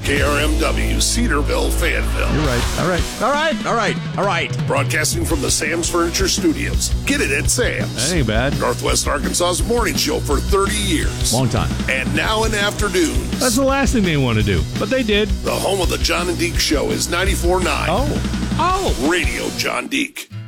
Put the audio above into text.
KRMW, Cedarville, Fayetteville. You're right. All right. Broadcasting from the Sam's Furniture Studios. Get it at Sam's. That ain't bad. Northwest Arkansas's morning show for 30 years. Long time. And now in afternoons. That's the last thing they want to do, but they did. The home of the John and Deke Show is 94.9. Oh. Radio John Deke.